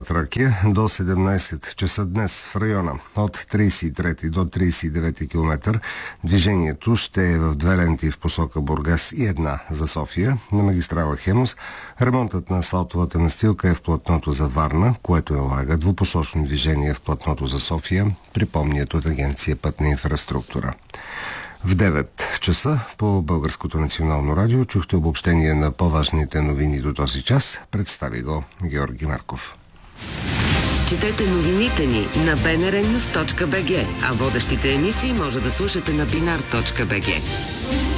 Тракия до 17 часа днес в района от 33 до 39 км. Движението ще е в две ленти в посока Бургас и една за София. На магистрала Хемус ремонтът на асфалтовата настилка е в платното за Варна, което налага двупосочно движение в платното за София, припомнят от Агенция Пътна инфраструктура. В 9 часа по Българското национално радио чухте обобщение на по-важните новини до този час. Представи го Георги Марков. Четете новините ни на bnrnews.bg, а водещите емисии може да слушате на binar.bg.